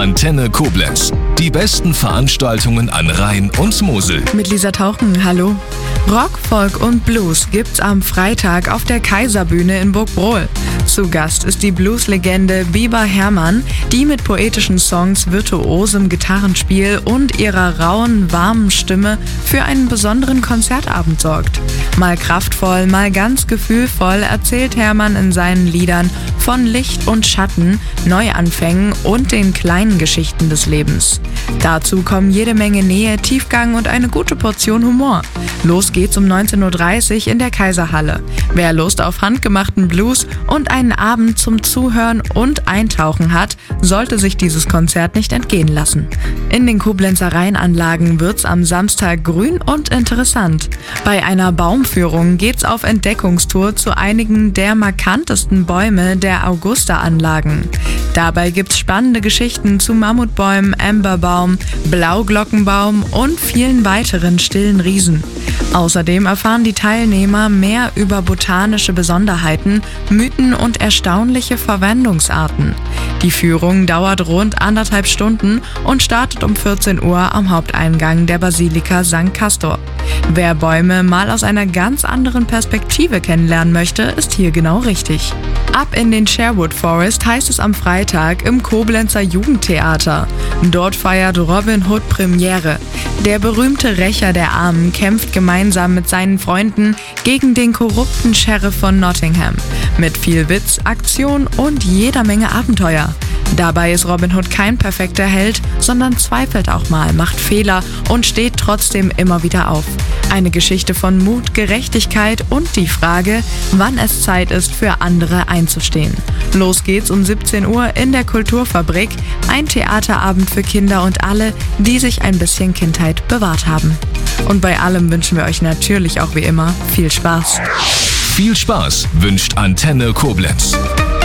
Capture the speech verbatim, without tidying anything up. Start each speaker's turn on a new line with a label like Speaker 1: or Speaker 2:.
Speaker 1: Antenne Koblenz. Die besten Veranstaltungen an Rhein und Mosel.
Speaker 2: Mit Lisa Tauchen, hallo. Rock, Folk und Blues gibt's am Freitag auf der Kaiserbühne in Burgbrohl. Zu Gast ist die Blueslegende Biber Hermann, die mit poetischen Songs, virtuosem Gitarrenspiel und ihrer rauen, warmen Stimme für einen besonderen Konzertabend sorgt. Mal kraftvoll, mal ganz gefühlvoll erzählt Hermann in seinen Liedern von Licht und Schatten, Neuanfängen und den kleinen Geschichten des Lebens. Dazu kommen jede Menge Nähe, Tiefgang und eine gute Portion Humor. Los geht's um neunzehn Uhr dreißig in der Kaiserhalle. Wer Lust auf handgemachten Blues und einen Abend zum Zuhören und Eintauchen hat, sollte sich dieses Konzert nicht entgehen lassen. In den Koblenzer Rheinanlagen wird's am Samstag grün und interessant. Bei einer Baumführung geht's auf Entdeckungstour zu einigen der markantesten Bäume der Augusta-Anlagen. Dabei gibt's spannende Geschichten zu Mammutbäumen, Amberbaum, Blauglockenbaum und vielen weiteren stillen Riesen. Außerdem erfahren die Teilnehmer mehr über botanische Besonderheiten, Mythen und erstaunliche Verwendungsarten. Die Führung dauert rund anderthalb Stunden und startet um vierzehn Uhr am Haupteingang der Basilika Sankt Castor. Wer Bäume mal aus einer ganz anderen Perspektive kennenlernen möchte, ist hier genau richtig. Ab in den Sherwood Forest heißt es am Freitag im Koblenzer Jugendtheater. Dort feiert Robin Hood Premiere. Der berühmte Rächer der Armen kämpft gemeinsam mit seinen Freunden gegen den korrupten Sheriff von Nottingham. Mit viel Witz, Aktion und jeder Menge Abenteuer. Dabei ist Robin Hood kein perfekter Held, sondern zweifelt auch mal, macht Fehler und steht trotzdem immer wieder auf. Eine Geschichte von Mut, Gerechtigkeit und die Frage, wann es Zeit ist, für andere einzustehen. Los geht's um siebzehn Uhr in der Kulturfabrik, ein Theaterabend für Kinder und alle, die sich ein bisschen Kindheit bewahrt haben. Und bei allem wünschen wir euch natürlich auch wie immer viel Spaß.
Speaker 1: Viel Spaß wünscht Antenne Koblenz.